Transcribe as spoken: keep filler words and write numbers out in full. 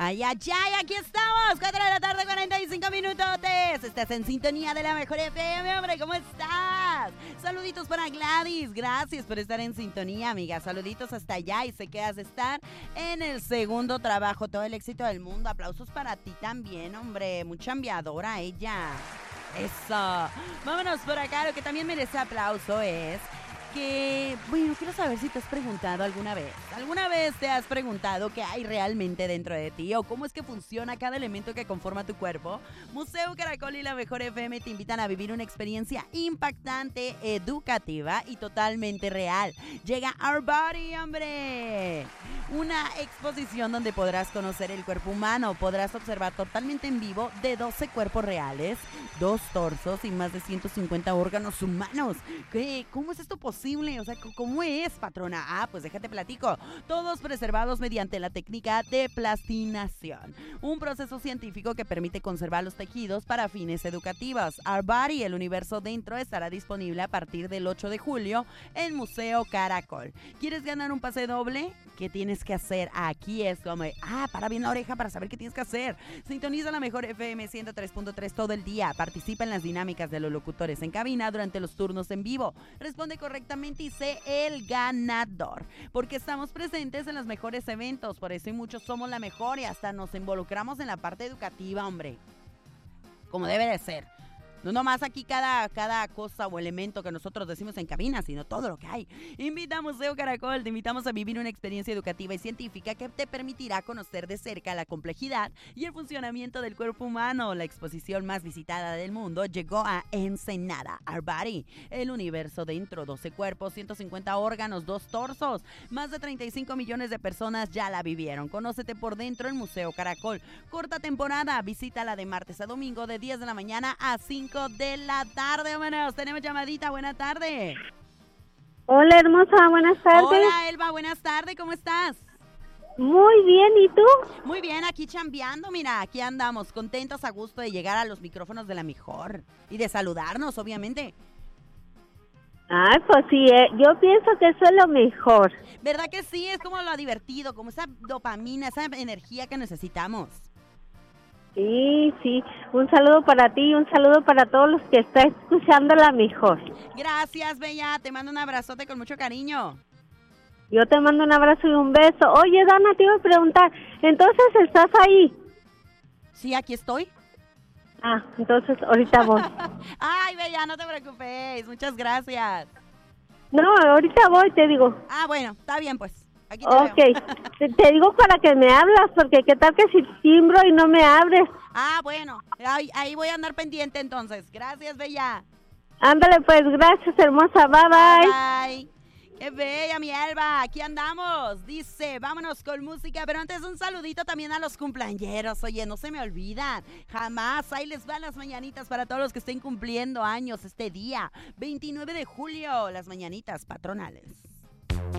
Ay, ay, ay, aquí estamos, cuatro de la tarde, cuarenta y cinco minutotes. Estás en sintonía de la mejor F M, hombre, ¿cómo estás? Saluditos para Gladys, gracias por estar en sintonía, amiga. Saluditos hasta allá y sé que has de estar en el segundo trabajo. Todo el éxito del mundo, aplausos para ti también, hombre, muy chambeadora ella. Eso. Vámonos por acá, lo que también merece aplauso es que, bueno, quiero saber si te has preguntado alguna vez. ¿Alguna vez te has preguntado qué hay realmente dentro de ti o cómo es que funciona cada elemento que conforma tu cuerpo? Museo Caracol y la Mejor F M te invitan a vivir una experiencia impactante, educativa y totalmente real. Llega Our Body, hombre. Una exposición donde podrás conocer el cuerpo humano. Podrás observar totalmente en vivo de doce cuerpos reales, dos torsos y más de ciento cincuenta órganos humanos. ¿Qué? ¿Cómo es esto posible? O sea, ¿cómo es, patrona? Ah, pues déjate platico. Todos preservados mediante la técnica de plastinación, un proceso científico que permite conservar los tejidos para fines educativos. Our Body, el universo dentro, estará disponible a partir del ocho de julio en Museo Caracol. ¿Quieres ganar un pase doble? ¿Qué tienes que hacer? Aquí es como, ah, para bien la oreja para saber qué tienes que hacer. Sintoniza la Mejor F M ciento tres punto tres todo el día. Participa en las dinámicas de los locutores en cabina durante los turnos en vivo. Responde correctamente y sé el ganador, porque estamos presentes en los mejores eventos, por eso y muchos somos la mejor y hasta nos involucramos en la parte educativa, hombre, como debe de ser. No nomás aquí cada, cada cosa o elemento que nosotros decimos en cabina, sino todo lo que hay. Invita a Museo Caracol, te invitamos a vivir una experiencia educativa y científica que te permitirá conocer de cerca la complejidad y el funcionamiento del cuerpo humano. La exposición más visitada del mundo llegó a Ensenada. Our Body, el universo dentro, doce cuerpos, ciento cincuenta órganos, dos torsos. Más de treinta y cinco millones de personas ya la vivieron. Conócete por dentro en Museo Caracol. Corta temporada, visítala de martes a domingo de diez de la mañana a cinco de la tarde. Bueno, tenemos llamadita, buena tarde. Hola, hermosa, buenas tardes. Hola, Elba, buenas tardes, ¿cómo estás? Muy bien, ¿y tú? Muy bien, aquí chambeando, mira, aquí andamos, contentos, a gusto de llegar a los micrófonos de la mejor y de saludarnos, obviamente. Ah, pues sí, eh. yo pienso que eso es lo mejor. ¿Verdad que sí? Es como lo divertido, como esa dopamina, esa energía que necesitamos. Sí, sí, un saludo para ti y un saludo para todos los que están escuchando la mejor. Gracias, Bella, te mando un abrazote con mucho cariño. Yo te mando un abrazo y un beso. Oye, Dana, te iba a preguntar, ¿entonces estás ahí? Sí, aquí estoy. Ah, entonces ahorita voy. Ay, Bella, no te preocupes, muchas gracias. No, ahorita voy, te digo. Ah, bueno, está bien, pues. Aquí te Ok, veo. te, te digo para que me hablas, porque qué tal que si timbro y no me abres. Ah, bueno, ahí, ahí voy a andar pendiente entonces. Gracias, Bella. Ándale pues, gracias hermosa, bye bye. Bye. Qué bella, mi Elba, aquí andamos. Dice, vámonos con música, pero antes un saludito también a los cumpleañeros. Oye, no se me olvidan, jamás. Ahí les van las mañanitas para todos los que estén cumpliendo años este día, veintinueve de julio, las mañanitas patronales.